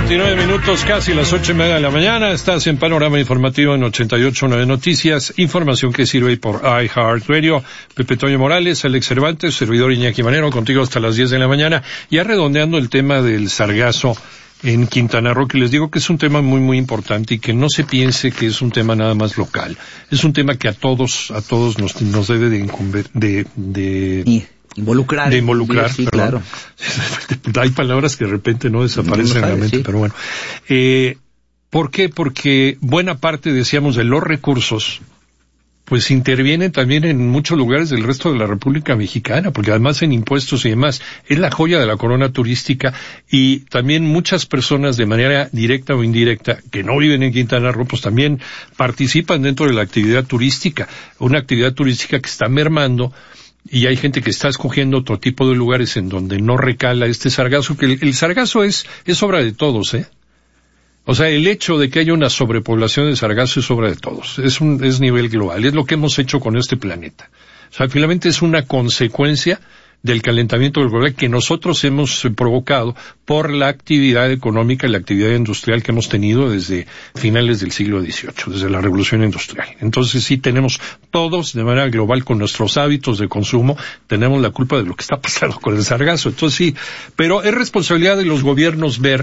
29 minutos, casi las 8:30 de la mañana. Estás en Panorama Informativo en 88.9 Noticias. Información que sirve por iHeartRadio. Pepe Toño Morales, Alex Cervantes, servidor Iñaki Manero, contigo hasta las 10 de la mañana. Ya redondeando el tema del sargazo en Quintana Roo, que les digo que es un tema muy, muy importante y que no se piense que es un tema nada más local. Es un tema que a todos nos debe de involucrar, sí, claro. Hay palabras que de repente no desaparecen en la mente, sí. Pero bueno. ¿Por qué? Porque buena parte, decíamos, de los recursos, pues intervienen también en muchos lugares del resto de la República Mexicana, porque además en impuestos y demás, es la joya de la corona turística, y también muchas personas de manera directa o indirecta, que no viven en Quintana Roo, pues también participan dentro de la actividad turística, una actividad turística que está mermando. Y hay gente que está escogiendo otro tipo de lugares en donde no recala este sargazo, que el sargazo es obra de todos, ¿eh? O sea, el hecho de que haya una sobrepoblación de sargazo es obra de todos. Es nivel global. Es lo que hemos hecho con este planeta. O sea, finalmente es una consecuencia del calentamiento global que nosotros hemos provocado por la actividad económica y la actividad industrial que hemos tenido desde finales del siglo XVIII, desde la Revolución Industrial. Entonces sí tenemos todos, de manera global, con nuestros hábitos de consumo, tenemos la culpa de lo que está pasando con el sargazo. Entonces sí, pero es responsabilidad de los gobiernos ver,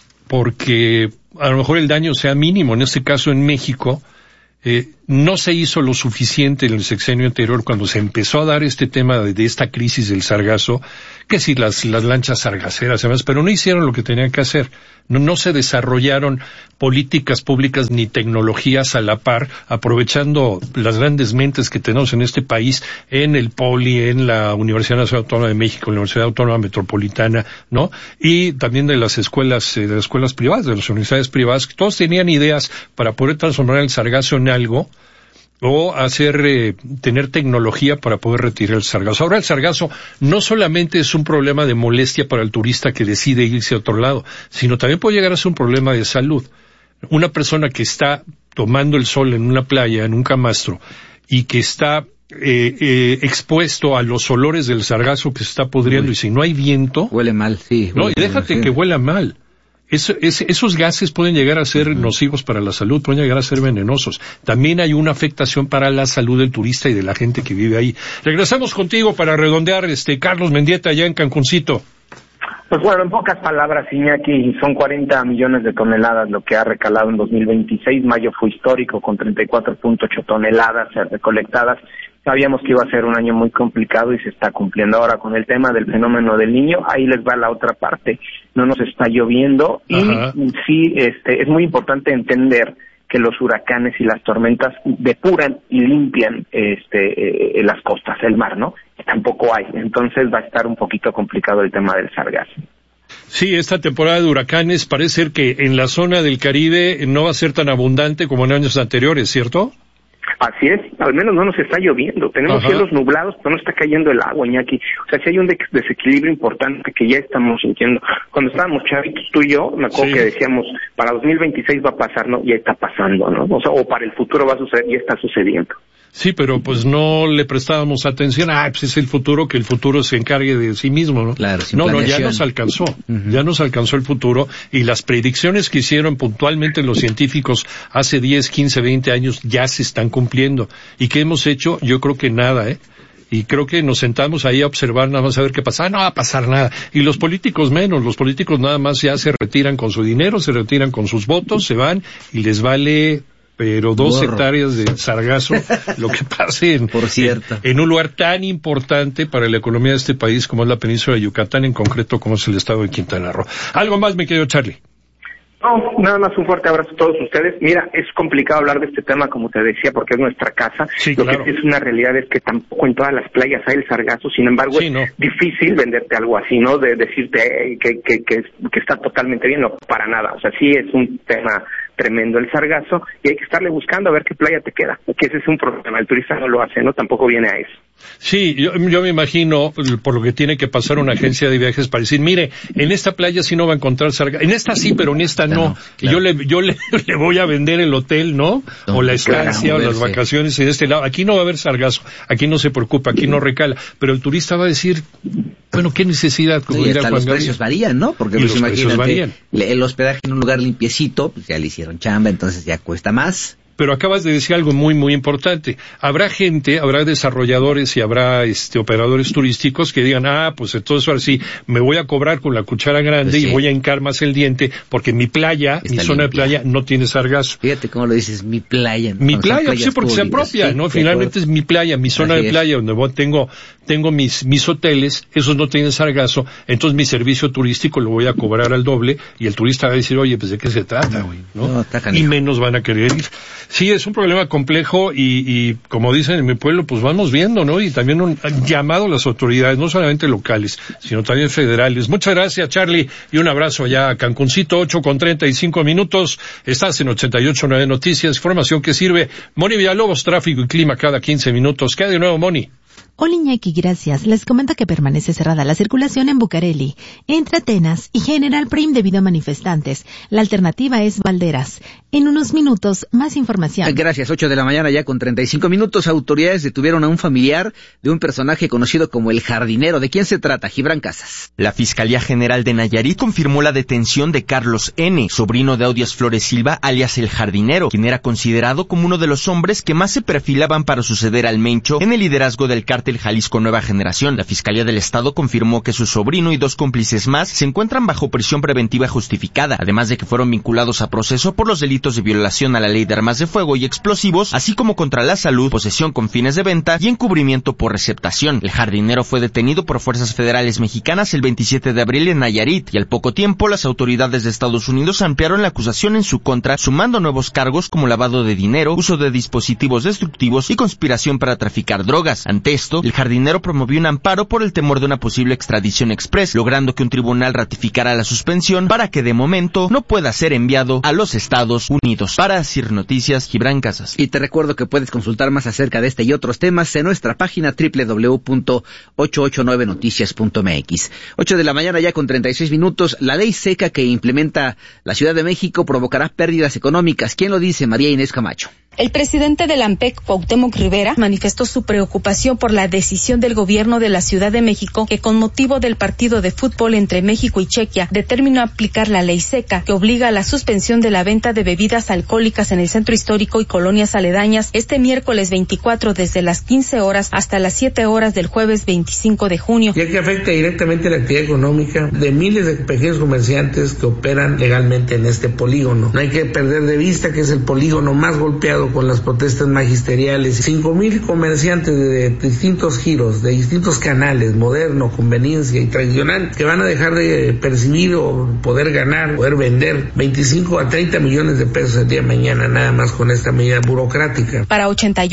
porque a lo mejor el daño sea mínimo. En este caso en México, no se hizo lo suficiente en el sexenio anterior cuando se empezó a dar este tema de esta crisis del sargazo, que sí, las lanchas sargaceras además, pero no hicieron lo que tenían que hacer. No se desarrollaron políticas públicas ni tecnologías a la par, aprovechando las grandes mentes que tenemos en este país, en el POLI, en la Universidad Nacional Autónoma de México, en la Universidad Autónoma Metropolitana, ¿no? Y también de las escuelas privadas, de las universidades privadas, que todos tenían ideas para poder transformar el sargazo en algo, o tener tecnología para poder retirar el sargazo. Ahora el sargazo no solamente es un problema de molestia para el turista que decide irse a otro lado, sino también puede llegar a ser un problema de salud. Una persona que está tomando el sol en una playa, en un camastro, y que está expuesto a los olores del sargazo que se está pudriendo, y si no hay viento... Huele mal, sí. No, y déjate que huela mal. Esos gases pueden llegar a ser nocivos para la salud, pueden llegar a ser venenosos. También hay una afectación para la salud del turista y de la gente que vive ahí. Regresamos contigo para redondear, Carlos Mendieta, allá en Cancuncito. Pues bueno, en pocas palabras, Iñaki, son 40 millones de toneladas lo que ha recalado en 2026. Mayo fue histórico con 34.8 toneladas recolectadas. Sabíamos que iba a ser un año muy complicado y se está cumpliendo. Ahora con el tema del fenómeno del Niño, ahí les va la otra parte. No nos está lloviendo y sí, es muy importante entender que los huracanes y las tormentas depuran y limpian las costas, el mar, ¿no? Que tampoco hay. Entonces va a estar un poquito complicado el tema del sargazo. Sí, esta temporada de huracanes parece ser que en la zona del Caribe no va a ser tan abundante como en años anteriores, ¿cierto? Así es, al menos no nos está lloviendo, tenemos cielos nublados, pero no está cayendo el agua, Iñaki. O sea, si hay un desequilibrio importante que ya estamos sintiendo. Cuando estábamos chavitos, tú y yo, me acuerdo que decíamos, para 2026 va a pasar, ¿no? Ya está pasando, ¿no? O sea, o para el futuro va a suceder, ya está sucediendo. Sí, pero pues no le prestábamos atención. Pues es el futuro, que el futuro se encargue de sí mismo, ¿no? Claro, ya nos alcanzó. Ya nos alcanzó el futuro, y las predicciones que hicieron puntualmente los científicos hace 10, 15, 20 años ya se están cumpliendo. ¿Y qué hemos hecho? Yo creo que nada, Y creo que nos sentamos ahí a observar nada más a ver qué pasa. No va a pasar nada. Y los políticos menos. Los políticos nada más ya se retiran con su dinero, se retiran con sus votos, se van y les vale... pero 2 hectáreas de sargazo, lo que pase en un lugar tan importante para la economía de este país como es la península de Yucatán, en concreto como es el estado de Quintana Roo. ¿Algo más, mi querido Charlie? No, nada más un fuerte abrazo a todos ustedes. Mira, es complicado hablar de este tema, como te decía, porque es nuestra casa. Sí, Lo claro. que sí es una realidad es que tampoco en todas las playas hay el sargazo. Sin embargo, es difícil venderte algo así, ¿no? De decirte que está totalmente bien. No, para nada. O sea, sí es un tema tremendo el sargazo y hay que estarle buscando a ver qué playa te queda. Que ese es un problema. El turista no lo hace, ¿no? Tampoco viene a eso. Sí, yo me imagino por lo que tiene que pasar una agencia de viajes para decir, mire, en esta playa sí no va a encontrar sargazo, en esta sí, pero en esta no. Claro. Y yo le voy a vender el hotel, ¿no? O la estancia, o las vacaciones en este lado. Aquí no va a haber sargazo, aquí no se preocupa, aquí no recala. Pero el turista va a decir, Bueno, qué necesidad, como y hasta los precios varían, ¿no? Porque pues imagínate, el hospedaje en un lugar limpiecito, pues ya le hicieron chamba, entonces ya cuesta más. Pero acabas de decir algo muy, muy importante. Habrá desarrolladores y habrá operadores turísticos que digan, pues entonces ahora sí, me voy a cobrar con la cuchara grande pues sí. Y voy a hincar más el diente porque mi playa, mi zona de playa no tiene sargazo. Fíjate cómo lo dices, mi playa. Mi playa, sí, porque se apropia, ¿no? Finalmente es mi playa, mi zona de playa, donde tengo mis hoteles, esos no tienen sargazo, entonces mi servicio turístico lo voy a cobrar al doble y el turista va a decir, oye, pues ¿de qué se trata, güey? ¿No? Y menos van a querer ir. Sí, es un problema complejo y como dicen en mi pueblo, pues vamos viendo, ¿no? Y también un llamado a las autoridades, no solamente locales, sino también federales. Muchas gracias, Charlie, y un abrazo allá a Cancuncito, 8:35. Estás en 88.9 Noticias, información que sirve. Moni Villalobos, tráfico y clima cada 15 minutos. ¿Qué hay de nuevo, Moni? Hola Iñaki, gracias. Les comento que permanece cerrada la circulación en Bucareli, entre Atenas y General Prim debido a manifestantes. La alternativa es Valderas. En unos minutos, más información. Gracias, 8 de la mañana ya con 35 minutos. Autoridades detuvieron a un familiar de un personaje conocido como el Jardinero. ¿De quién se trata? Gibran Casas. La Fiscalía General de Nayarit confirmó la detención de Carlos N., sobrino de Audias Flores Silva, alias el Jardinero, quien era considerado como uno de los hombres que más se perfilaban para suceder al Mencho en el liderazgo del cártel Jalisco Nueva Generación. La Fiscalía del Estado confirmó que su sobrino y 2 cómplices más se encuentran bajo prisión preventiva justificada, además de que fueron vinculados a proceso por los delitos de violación a la ley de armas de fuego y explosivos, así como contra la salud, posesión con fines de venta y encubrimiento por receptación. El Jardinero fue detenido por fuerzas federales mexicanas el 27 de abril en Nayarit y al poco tiempo las autoridades de Estados Unidos ampliaron la acusación en su contra, sumando nuevos cargos como lavado de dinero, uso de dispositivos destructivos y conspiración para traficar drogas. Ante esto, el Jardinero promovió un amparo por el temor de una posible extradición express, logrando que un tribunal ratificara la suspensión para que de momento no pueda ser enviado a los Estados Unidos. Para CIR Noticias, Gibran Casas. Y te recuerdo que puedes consultar más acerca de este y otros temas en nuestra página www.889noticias.mx. 8 de la mañana ya con 36 minutos. La ley seca que implementa la Ciudad de México provocará pérdidas económicas. ¿Quién lo dice? María Inés Camacho. El presidente del AMPEC, Cuauhtémoc Rivera, manifestó su preocupación por la decisión del gobierno de la Ciudad de México que con motivo del partido de fútbol entre México y Chequia determinó aplicar la ley seca que obliga a la suspensión de la venta de bebidas alcohólicas en el centro histórico y colonias aledañas este miércoles 24 desde las 15 horas hasta las 7 horas del jueves 25 de junio. Ya que afecta directamente la actividad económica de miles de pequeños comerciantes que operan legalmente en este polígono. No hay que perder de vista que es el polígono más golpeado con las protestas magisteriales. 5,000 comerciantes de distintos giros, de distintos canales, moderno, conveniencia y tradicional, que van a dejar de percibir o poder ganar, poder vender 25 a 30 millones de pesos el día de mañana, nada más con esta medida burocrática. Para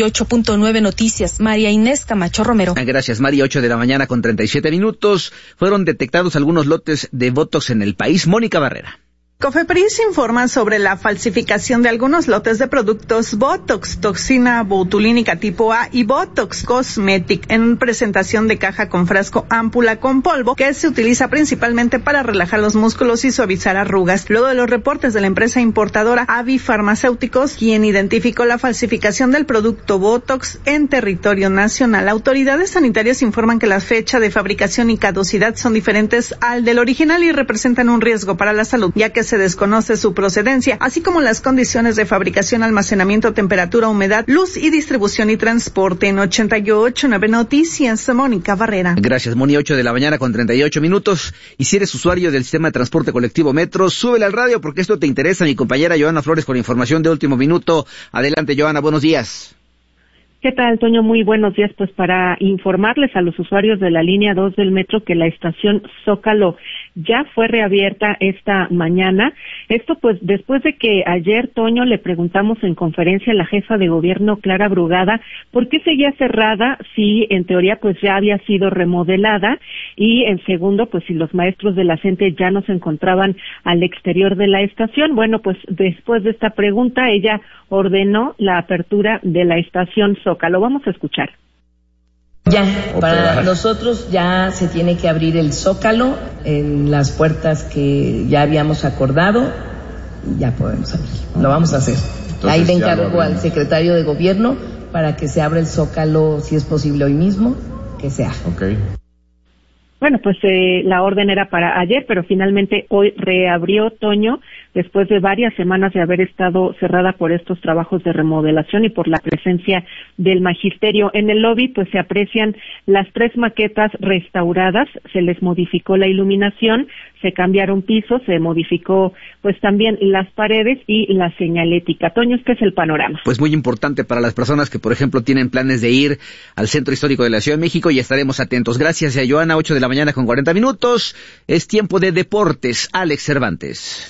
88.9 Noticias, María Inés Camacho Romero. Gracias, María. 8 de la mañana con 37 minutos. Fueron detectados algunos lotes de Botox en el país. Mónica Barrera. Cofepris informa sobre la falsificación de algunos lotes de productos Botox, toxina botulínica tipo A y Botox Cosmetic en presentación de caja con frasco ámpula con polvo que se utiliza principalmente para relajar los músculos y suavizar arrugas. Luego de los reportes de la empresa importadora Avi Farmacéuticos, quien identificó la falsificación del producto Botox en territorio nacional, autoridades sanitarias informan que la fecha de fabricación y caducidad son diferentes al del original y representan un riesgo para la salud, ya que se desconoce su procedencia, así como las condiciones de fabricación, almacenamiento, temperatura, humedad, luz y distribución y transporte. En 88.9 Noticias, Mónica Barrera. Gracias, Moni. 8 de la mañana con 38 minutos. Y si eres usuario del sistema de transporte colectivo Metro, súbele al radio porque esto te interesa. Mi compañera Joana Flores con información de último minuto. Adelante, Joana, buenos días. ¿Qué tal, Toño? Muy buenos días. Pues para informarles a los usuarios de la línea 2 del metro que la estación Zócalo ya fue reabierta esta mañana. Esto pues después de que ayer, Toño, le preguntamos en conferencia a la jefa de gobierno, Clara Brugada, por qué seguía cerrada si en teoría pues ya había sido remodelada, y en segundo pues si los maestros de la CENTE ya no se encontraban al exterior de la estación. Bueno, pues después de esta pregunta ella ordenó la apertura de la estación Zócalo. Vamos a escuchar. Ya, para nosotros ya se tiene que abrir el Zócalo en las puertas que ya habíamos acordado y ya podemos abrir. Lo vamos a hacer. Entonces, ahí le encargo al secretario de gobierno para que se abra el Zócalo, si es posible hoy mismo, que se haga. Okay. Bueno, pues la orden era para ayer, pero finalmente hoy reabrió, Toño, después de varias semanas de haber estado cerrada por estos trabajos de remodelación y por la presencia del magisterio. En el lobby pues se aprecian las 3 maquetas restauradas, se les modificó la iluminación, se cambiaron pisos, se modificó pues también las paredes y la señalética. Toño, este es el panorama. Pues muy importante para las personas que, por ejemplo, tienen planes de ir al Centro Histórico de la Ciudad de México, y estaremos atentos. Gracias a Joana, 8 de la mañana con 40 minutos. Es tiempo de deportes. Alex Cervantes.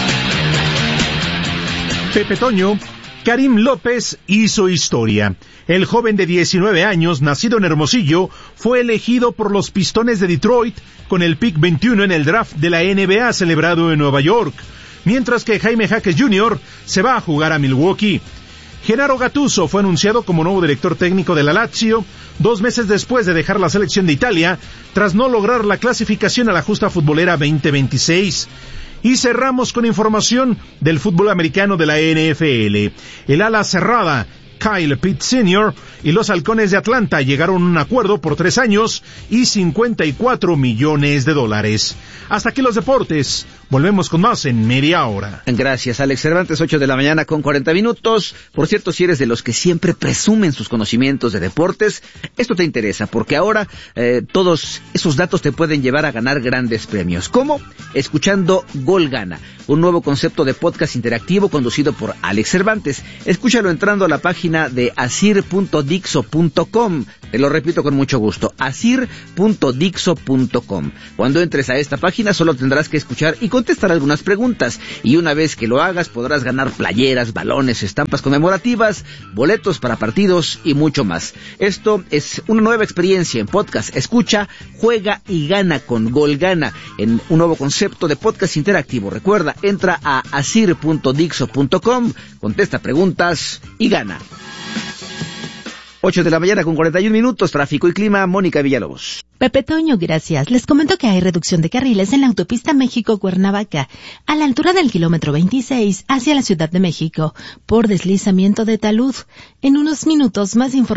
Pepe Toño, Karim López hizo historia. El joven de 19 años, nacido en Hermosillo, fue elegido por los Pistones de Detroit con el pick 21 en el draft de la NBA celebrado en Nueva York, mientras que Jaime Jaques Jr. se va a jugar a Milwaukee. Gennaro Gattuso fue anunciado como nuevo director técnico de la Lazio 2 meses después de dejar la selección de Italia, tras no lograr la clasificación a la justa futbolera 2026. Y cerramos con información del fútbol americano de la NFL. El ala cerrada Kyle Pitts Sr. y los Halcones de Atlanta llegaron a un acuerdo por 3 años y $54 millones. Hasta aquí los deportes. Volvemos con más en media hora. Gracias, Alex Cervantes, 8 de la mañana con 40 minutos. Por cierto, si eres de los que siempre presumen sus conocimientos de deportes, esto te interesa, porque ahora todos esos datos te pueden llevar a ganar grandes premios. ¿Cómo? Escuchando Gol Gana, un nuevo concepto de podcast interactivo conducido por Alex Cervantes. Escúchalo entrando a la página de asir.dixo.com. Te lo repito con mucho gusto, asir.dixo.com. Cuando entres a esta página solo tendrás que escuchar y contestar algunas preguntas, y una vez que lo hagas podrás ganar playeras, balones, estampas conmemorativas, boletos para partidos y mucho más. Esto es una nueva experiencia en podcast. Escucha, juega y gana con Gol Gana, en un nuevo concepto de podcast interactivo. Recuerda, entra a asir.dixo.com, contesta preguntas y gana. 8 de la mañana con 41 minutos, tráfico y clima, Mónica Villalobos. Pepe Toño, gracias. Les comento que hay reducción de carriles en la autopista México-Cuernavaca, a la altura del kilómetro 26, hacia la Ciudad de México, por deslizamiento de talud. En unos minutos más información.